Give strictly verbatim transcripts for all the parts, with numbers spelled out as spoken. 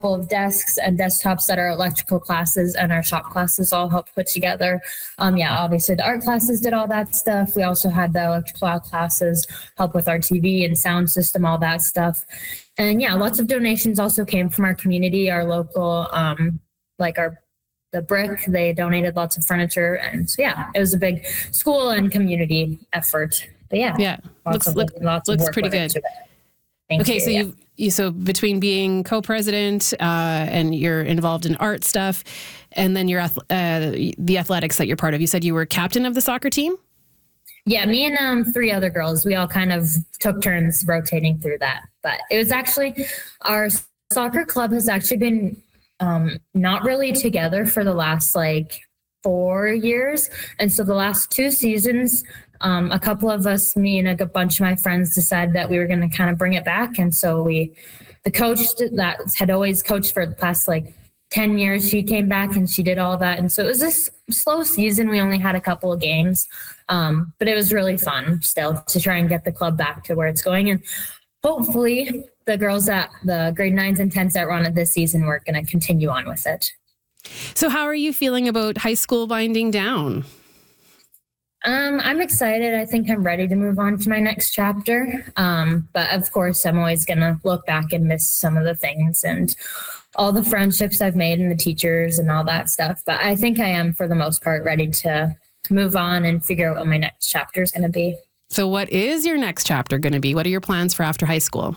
of desks and desktops that our electrical classes and our shop classes all helped put together. Um, yeah, obviously the art classes did all that stuff. We also had the electrical classes help with our T V and sound system, all that stuff. And yeah, lots of donations also came from our community, our local, um, like our the brick, they donated lots of furniture. And so, yeah, it was a big school and community effort. But yeah, yeah, lots looks, of, look, lots looks of work pretty good. Okay, you, so yeah. you you so between being co-president uh, and you're involved in art stuff, and then you're uh, the athletics that you're part of. You said you were captain of the soccer team? Yeah, me and um, three other girls, we all kind of took turns rotating through that. But it was actually, our soccer club has actually been um, not really together for the last like four years. And so the last two seasons, um, a couple of us, me and a bunch of my friends decided that we were going to kind of bring it back. And so we, the coach that had always coached for the past like ten years, she came back and she did all that. And so it was this slow season. We only had a couple of games, um, but it was really fun still to try and get the club back to where it's going. And hopefully the girls at the grade nines and tens that run it this season, we're going to continue on with it. So how are you feeling about high school winding down? Um, I'm excited. I think I'm ready to move on to my next chapter. Um, but of course, I'm always going to look back and miss some of the things and all the friendships I've made and the teachers and all that stuff. But I think I am, for the most part, ready to move on and figure out what my next chapter is going to be. So what is your next chapter going to be? What are your plans for after high school?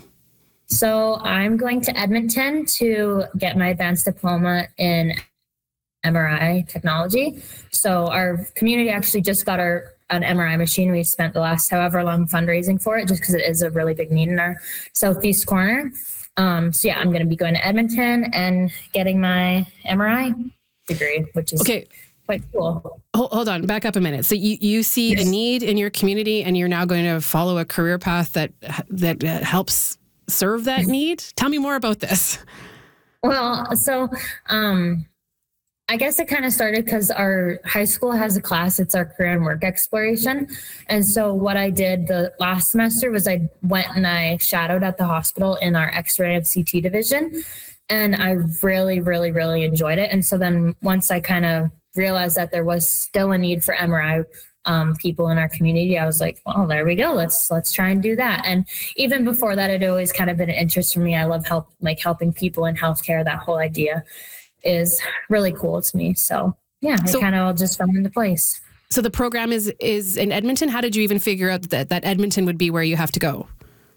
So I'm going to Edmonton to get my advanced diploma in M R I technology. So our community actually just got our an M R I machine. We spent the last however long fundraising for it just because it is a really big need in our southeast corner. Um, so yeah, I'm going to be going to Edmonton and getting my M R I degree, which is okay. Quite cool. Hold, hold on, back up a minute. So you, you see yes. a need in your community and you're now going to follow a career path that that helps serve that need? Tell me more about this. Well, so um, I guess it kind of started because our high school has a class. It's our career and work exploration. And so what I did the last semester was I went and I shadowed at the hospital in our X-ray and C T division. And I really, really, really enjoyed it. And so then once I kind of realized that there was still a need for M R I um, people in our community, I was like, well, there we go. Let's let's try and do that. And even before that, it had always kind of been an interest for me. I love help, like helping people in healthcare. That whole idea is really cool to me. So yeah, it so, kind of all just fell into place. So the program is is in Edmonton. How did you even figure out that that Edmonton would be where you have to go?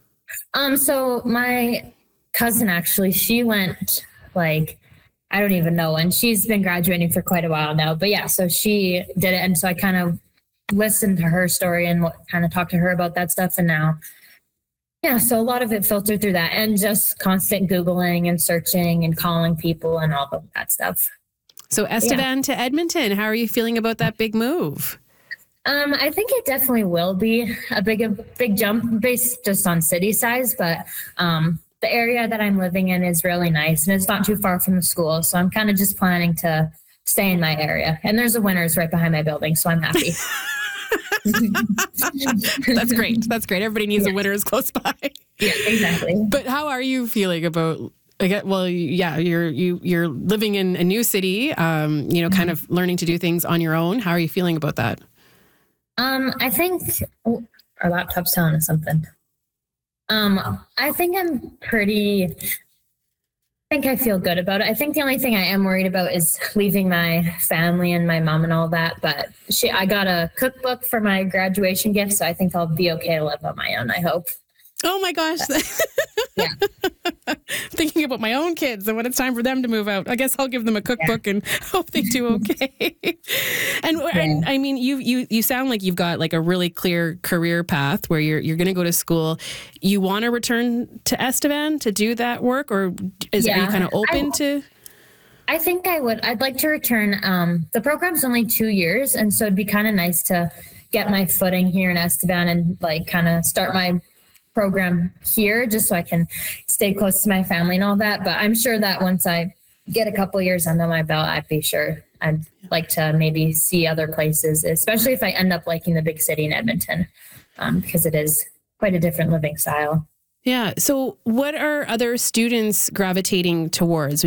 Um, so my cousin actually, she went like, I don't even know. And she's been graduating for quite a while now. But yeah, so she did it. And so I kind of listened to her story and what kind of talked to her about that stuff. And now, yeah, so a lot of it filtered through that and just constant Googling and searching and calling people and all of that stuff. So Estevan yeah. to Edmonton, how are you feeling about that big move? Um, I think it definitely will be a big, a big jump based just on city size, but um, the area that I'm living in is really nice and it's not too far from the school. So I'm kind of just planning to stay in my area. And there's a Winners right behind my building, so I'm happy. That's great. That's great. Everybody needs yeah. a Winners close by. Yeah, exactly. But how are you feeling about, well, yeah, you're you you're living in a new city, um, you know, kind of learning to do things on your own. How are you feeling about that? Um, I think oh, our laptop's telling us something. Um, I think I'm pretty, I think I feel good about it. I think the only thing I am worried about is leaving my family and my mom and all that. But she, I got a cookbook for my graduation gift, so I think I'll be okay to live on my own, I hope. Oh my gosh. Yeah. Thinking about my own kids and when it's time for them to move out. I guess I'll give them a cookbook yeah. and hope they do okay. and, yeah. and I mean, you you you sound like you've got like a really clear career path where you're you're going to go to school. You want to return to Estevan to do that work, or is yeah. are you kind of open I, to? I think I would. I'd like to return. Um, the program's only two years, and so it'd be kind of nice to get my footing here in Estevan and like kind of start my program here just so I can stay close to my family and all that. But I'm sure that once I get a couple years under my belt, I'd be sure I'd like to maybe see other places, especially if I end up liking the big city in Edmonton, um, because it is quite a different living style. Yeah. So what are other students gravitating towards?